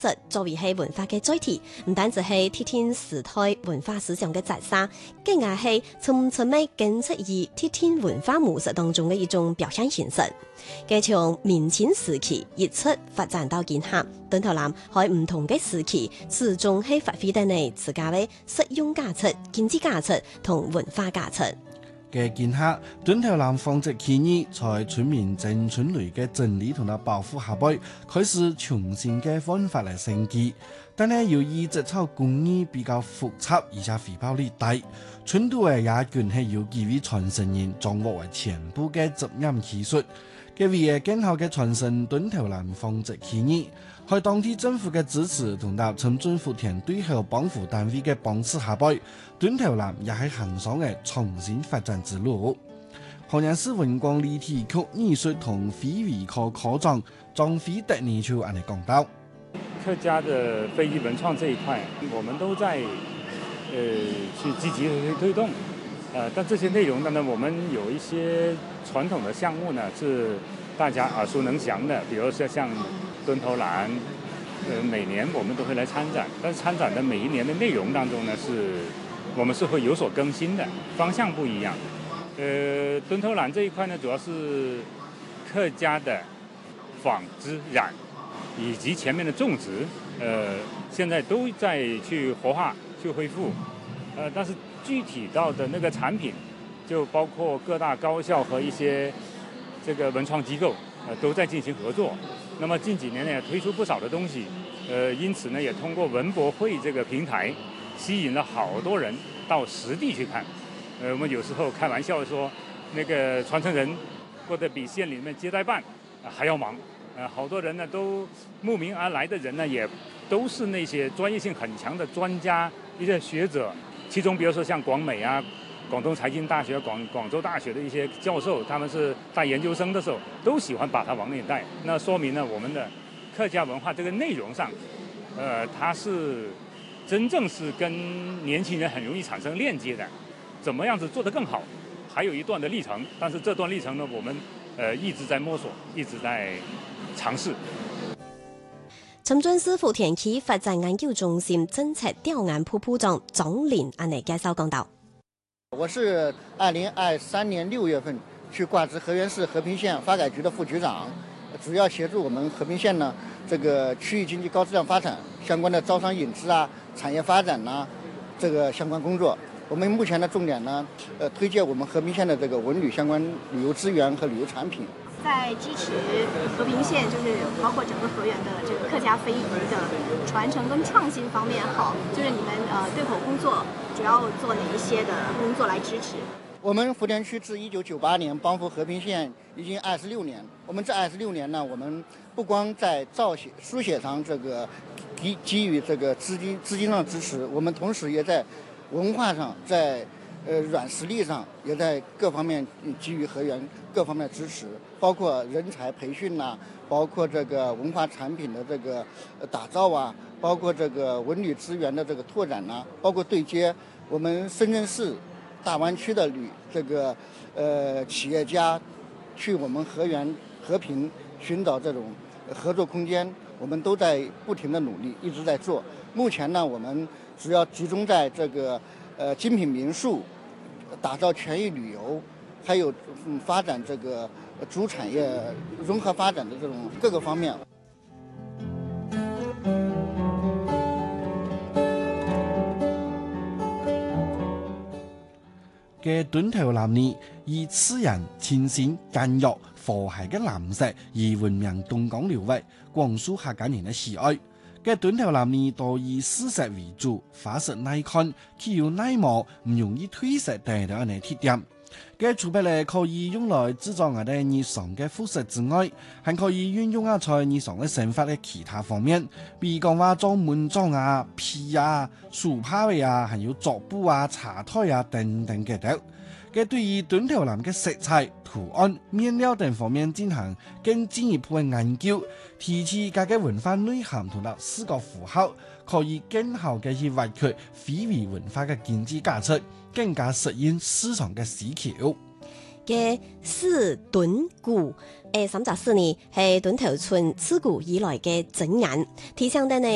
作為係文化嘅載體，唔單止係貼天時代文化思想嘅摘沙，更加係從根植於貼天文化模式當中嘅一種表現形式。嘅從明清時期一直發展到今下，敦頭南喺唔同嘅時期，始終係發揮得你自家嘅實用價值、經濟價值同文化價值。 嘅見下，敦頭南紡織企業在村民鄭春雷嘅整理同埋保護下邊，開始重新嘅方法嚟升級。但係由於織草工藝比較複雜，而且回報率低，村度嘅也權係要基於傳承人掌握為全部嘅職業技術。嘅為嘅更好嘅傳承敦頭南紡織企業，喺當地政府嘅支持同埋村政府團隊和幫扶單位嘅幫持下邊，敦頭南也係行上嘅重新發展之路。河南市文光立體及藝術同非遺科科長張飛德尼就安尼講到： 客家的非遺文創這一塊，我們都在去積極的推動。但這些內容呢，我們有一些傳統的項目呢，是大家耳熟能詳的，比如說像敦頭南，每年我們都會來參展，但是參展的每一年的內容當中呢，我們是會有所更新的，方向不一樣。敦頭南這一塊呢，主要是客家的紡織染以及前面的種植，現在都在去活化、去恢復，但是具體到的那個產品，就包括各大高校和一些這個文創機構，都在進行合作。那麼近幾年呢，也推出不少的東西，因此呢，也通過文博會這個平台，吸引了好多人到實地去看。我們有時候開玩笑說，那個傳承人過得比縣裏面接待辦還要忙。好多人呢都慕名而來的人呢，也都是那些專業性很強的專家、一些學者。其中，比如說像廣美啊、廣東財經大學、廣州大學的一些教授，他們是帶研究生的時候，都喜歡把它往內帶。那說明呢，我們的客家文化這個內容上，它是真正是跟年輕人很容易產生鏈接的。怎麼樣子做得更好，還有一段的歷程。但是這段歷程呢，我們一直在摸索，一直在嘗試。 深圳市福田區發展研究中心政策調研部部長張林安尼介紹講道： 我是2023年6月份去掛職河源市和平縣發改局的副局長，主要協助我們和平縣呢這個區域經濟高質量發展相關的招商引資啊、產業發展啊這個相關工作。我們目前的重點呢，推介我們和平縣的這個文旅相關旅遊資源和旅遊產品。 在支持和平縣，就是包括整個河源的這個客家非遺的傳承跟創新方面，好，就是你們對口工作主要做哪一些的工作來支持？ 我們福田區自1998年幫扶和平縣已經26年，我們這26年呢，我們不光在書寫上這個給予這個資金上支持，我們同時也在文化上，在軟實力上也在各方面給予河源各方面的支持，包括人才培訓呐，包括這個文化產品的這個打造啊，包括這個文旅資源的這個拓展呐，包括對接我們深圳市大灣區的這個企業家去我們河源和平尋找這種合作空間，我們都在不停的努力，一直在做。目前呢，我們主要集中在這個精品民宿，打造全域旅遊，還有發展這個主產業融合發展的這種各個方面。 嘅敦頭南呢，以自然、清新、簡約、和諧嘅藍色而聞名東江流域，廣受客家人嘅喜愛。嘅敦頭南呢，多以絲色為主，花色耐看，具有耐磨，唔容易褪色等等嘅特點。嘅儲備咧可以用來製作我哋日常嘅服飾之外，還可以運用在日常嘅生活嘅其他方面，比如講話做門裝啊、皮啊、書帕位啊，還有桌布啊、茶台啊等等嘅等。嘅對於敦頭南嘅色彩、圖案、面料等方面進行更進一步嘅研究，提升佢嘅文化內涵同埋視覺符號，可以更好嘅去挖掘非遺文化嘅經濟價值，更加適應市場嘅需求。 嘅四敦古，34呢係敦頭村自古以來嘅整眼，提倡得呢。